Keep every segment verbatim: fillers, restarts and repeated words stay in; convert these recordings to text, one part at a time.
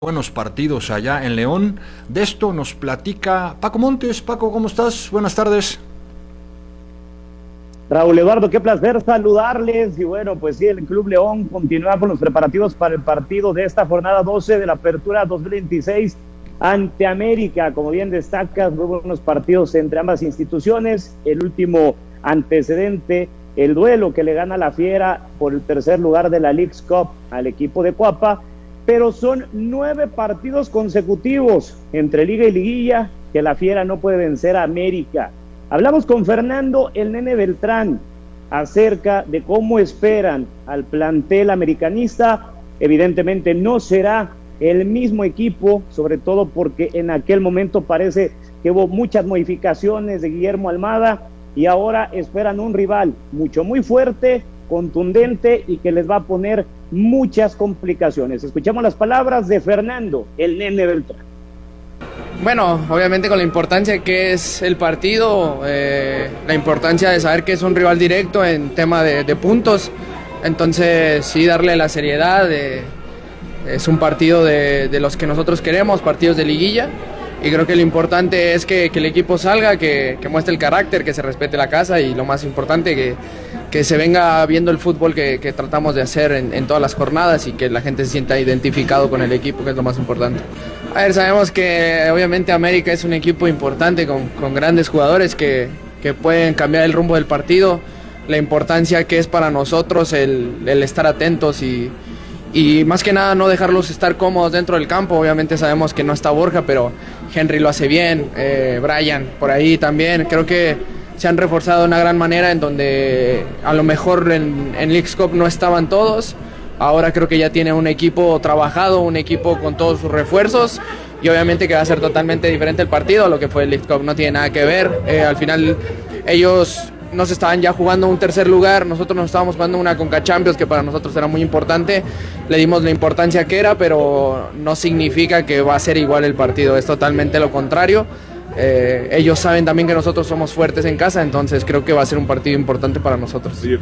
Buenos partidos allá en León. De esto nos platica Paco Montes. Paco, ¿cómo estás? Buenas tardes. Raúl Eduardo, qué placer saludarles. Y bueno, pues sí, el Club León continúa con los preparativos para el partido de esta jornada doce de la Apertura dos mil veintiséis ante América. Como bien destacas, muy buenos partidos entre ambas instituciones. El último antecedente, el duelo que le gana la Fiera por el tercer lugar de la Leagues Cup al equipo de Cuapa. Pero son nueve partidos consecutivos entre Liga y Liguilla que la Fiera no puede vencer a América. Hablamos con Fernando el Nene Beltrán acerca de cómo esperan al plantel americanista. Evidentemente no será el mismo equipo, sobre todo porque en aquel momento parece que hubo muchas modificaciones de Guillermo Almada y ahora esperan un rival mucho muy fuerte, contundente y que les va a poner muchas complicaciones. Escuchamos las palabras de Fernando el Nene Beltrán. Bueno, obviamente con la importancia que es el partido, eh, la importancia de saber que es un rival directo en tema de, de puntos, entonces sí darle la seriedad, de, es un partido de, de los que nosotros queremos, partidos de liguilla, y creo que lo importante es que, que el equipo salga, que, que muestre el carácter, que se respete la casa y lo más importante, que, que se venga viendo el fútbol que, que tratamos de hacer en, en todas las jornadas y que la gente se sienta identificado con el equipo, que es lo más importante. A ver, sabemos que obviamente América es un equipo importante con, con grandes jugadores que, que pueden cambiar el rumbo del partido, la importancia que es para nosotros el, el estar atentos y, y más que nada no dejarlos estar cómodos dentro del campo. Obviamente sabemos que no está Borja, pero Henry lo hace bien, eh, Brian por ahí también, creo que se han reforzado de una gran manera en donde a lo mejor en, en Leagues Cup no estaban todos. Ahora creo que ya tiene un equipo trabajado, un equipo con todos sus refuerzos y obviamente que va a ser totalmente diferente el partido a lo que fue el Leagues Cup, no tiene nada que ver. Eh, al final ellos nos estaban ya jugando un tercer lugar, nosotros nos estábamos jugando una Conca Champions que para nosotros era muy importante, le dimos la importancia que era, pero no significa que va a ser igual el partido, es totalmente lo contrario. Eh, ellos saben también que nosotros somos fuertes en casa, entonces creo que va a ser un partido importante para nosotros. Sí,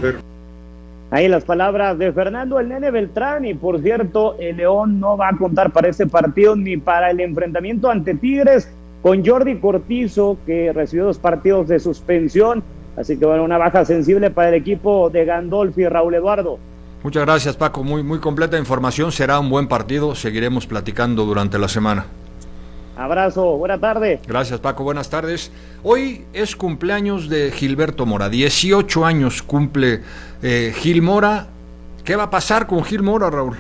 ahí las palabras de Fernando el Nene Beltrán. Y por cierto, el León no va a contar para este partido ni para el enfrentamiento ante Tigres con Jordi Cortizo, que recibió dos partidos de suspensión, así que bueno, una baja sensible para el equipo de Gandolfi. Raúl Eduardo. Muchas gracias, Paco, muy, muy completa información, será un buen partido, seguiremos platicando durante la semana. Abrazo, buena tarde. Gracias, Paco, buenas tardes. Hoy es cumpleaños de Gilberto Mora, dieciocho años cumple eh, Gil Mora. ¿Qué va a pasar con Gil Mora, Raúl?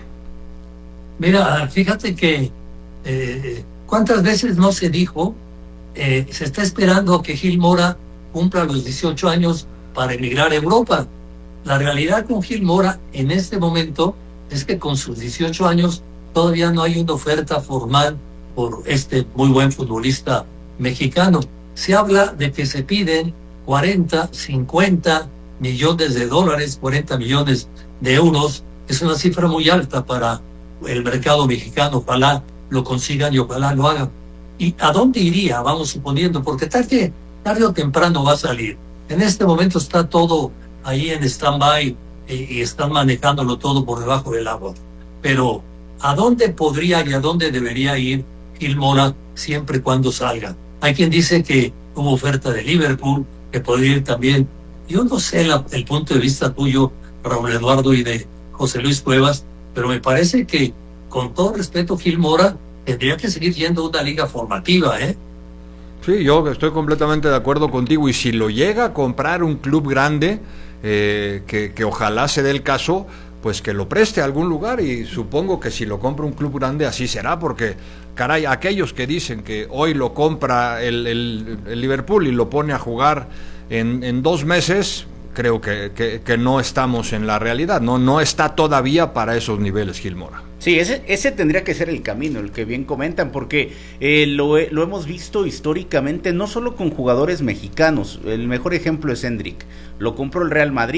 Mira, fíjate que eh, cuántas veces no se dijo, eh, se está esperando que Gil Mora cumpla los dieciocho años para emigrar a Europa. La realidad con Gil Mora en este momento es que con sus dieciocho años todavía no hay una oferta formal por este muy buen futbolista mexicano. Se habla de que se piden cuarenta, cincuenta millones de dólares, cuarenta millones de euros. Es una cifra muy alta para el mercado mexicano. Ojalá lo consigan y ojalá lo hagan. ¿Y a dónde iría? Vamos suponiendo, porque tarde, tarde o temprano va a salir. En este momento está todo ahí en stand-by y, y están manejándolo todo por debajo del agua. Pero ¿a dónde podría y a dónde debería ir Gil Mora siempre y cuando salga? Hay quien dice que hubo oferta de Liverpool, que podría ir también. Yo no sé la, el punto de vista tuyo, Raúl Eduardo, y de José Luis Cuevas, pero me parece que, con todo respeto, Gil Mora tendría que seguir yendo a una liga formativa, ¿eh? Sí, yo estoy completamente de acuerdo contigo, y si lo llega a comprar un club grande, eh, que, que ojalá se dé el caso, pues que lo preste a algún lugar, y supongo que si lo compra un club grande así será, porque caray, aquellos que dicen que hoy lo compra el, el, el Liverpool y lo pone a jugar en, en dos meses, creo que, que, que no estamos en la realidad, no, no está todavía para esos niveles Gil Mora. Sí, ese, ese tendría que ser el camino, el que bien comentan, porque eh, lo, lo hemos visto históricamente, no solo con jugadores mexicanos. El mejor ejemplo es Hendrick, lo compró el Real Madrid,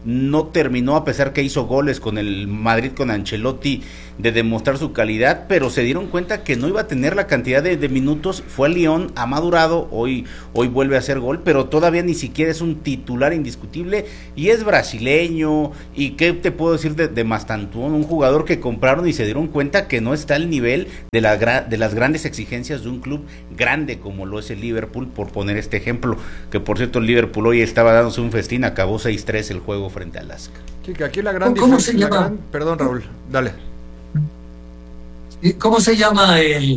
no terminó, a pesar que hizo goles con el Madrid, con Ancelotti, de demostrar su calidad, pero se dieron cuenta que no iba a tener la cantidad de, de minutos. Fue al Lyon, ha madurado, hoy, hoy vuelve a hacer gol, pero todavía ni siquiera es un titular indiscutible, y es brasileño. Y qué te puedo decir de, de Mastantuono, un jugador que compraron y se dieron cuenta que no está al nivel de, la, de las grandes exigencias de un club grande como lo es el Liverpool, por poner este ejemplo, que por cierto el Liverpool hoy estaba dándose un festín, acabó seis tres el juego frente al Alaska. Sí, que aquí la gran ¿Cómo se llama? Gran... Perdón, Raúl, dale. ¿Cómo se llama el,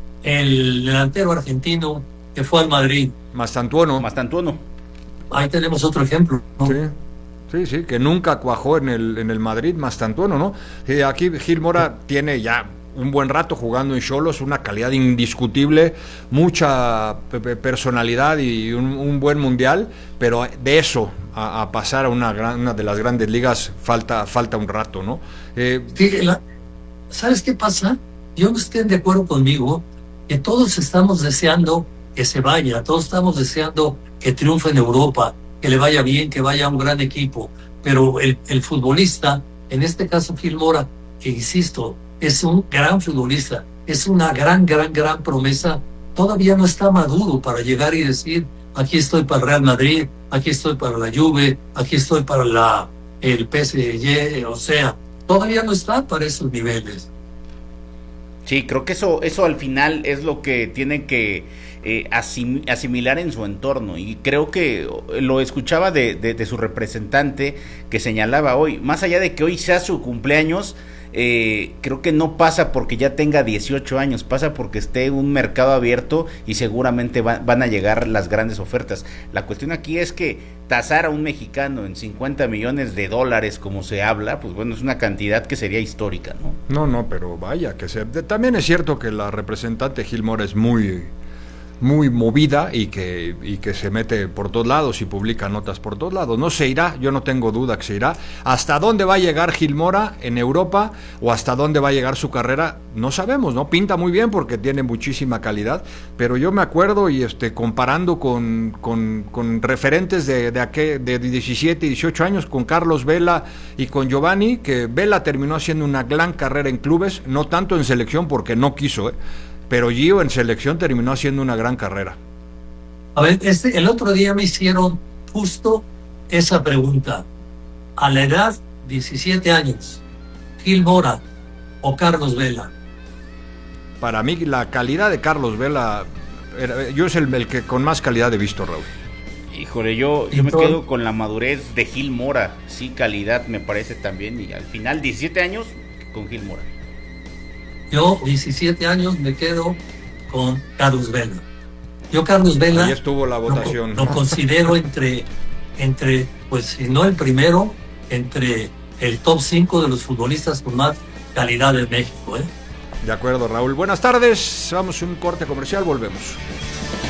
el delantero argentino que fue al Madrid? Mastantuono. Mastantuono. Ahí tenemos otro ejemplo, ¿no? Sí. Sí, sí, que nunca cuajó en el, en el Madrid, Mastantuono, ¿no? Eh, aquí Gil Mora tiene ya un buen rato jugando en Xolos, una calidad indiscutible, mucha personalidad y un, un buen mundial, pero de eso a, a pasar a una, gran, una de las grandes ligas falta, falta un rato, ¿no? Eh, sí, la, ¿sabes qué pasa? Yo no estén de acuerdo conmigo, que todos estamos deseando que se vaya, todos estamos deseando que triunfe en Europa, que le vaya bien, que vaya a un gran equipo, pero el, el futbolista, en este caso Gil Mora, que insisto, es un gran futbolista, es una gran, gran, gran promesa, todavía no está maduro para llegar y decir, aquí estoy para el Real Madrid, aquí estoy para la Juve, aquí estoy para la, el P S G, o sea, todavía no está para esos niveles. Sí, creo que eso, eso al final es lo que tiene que eh, asim, asimilar en su entorno, y creo que lo escuchaba de, de, de su representante, que señalaba hoy, más allá de que hoy sea su cumpleaños, eh, creo que no pasa porque ya tenga dieciocho años, pasa porque esté un mercado abierto y seguramente va, van a llegar las grandes ofertas. La cuestión aquí es que tasar a un mexicano en cincuenta millones de dólares, como se habla, pues bueno, es una cantidad que sería histórica, ¿no? No, no, pero vaya que se... También es cierto que la representante Gil Mora es muy... muy movida y que, y que se mete por todos lados y publica notas por todos lados. No se irá, yo no tengo duda que se irá. ¿Hasta dónde va a llegar Gil Mora en Europa o hasta dónde va a llegar su carrera? No sabemos, ¿no? Pinta muy bien porque tiene muchísima calidad, pero yo me acuerdo y este comparando con, con, con referentes de, de, aquel, de diecisiete, dieciocho años, con Carlos Vela y con Giovanni, que Vela terminó haciendo una gran carrera en clubes, no tanto en selección porque no quiso, ¿eh? Pero Gio en selección terminó haciendo una gran carrera. A ver, este, el otro día me hicieron justo esa pregunta. A la edad, diecisiete años, Gil Mora o Carlos Vela. Para mí la calidad de Carlos Vela, era, yo es el, el que con más calidad he visto, Raúl. Híjole, yo, yo me quedo con la madurez de Gil Mora. Sí, calidad me parece también. Y al final, diecisiete años con Gil Mora. Yo, diecisiete años, me quedo con Carlos Vela. Yo, Carlos Vela... Ahí estuvo la votación. Lo, lo considero entre, entre, pues si no el primero, entre el top cinco de los futbolistas con más calidad en México, ¿eh? De acuerdo, Raúl. Buenas tardes. Vamos a un corte comercial, volvemos.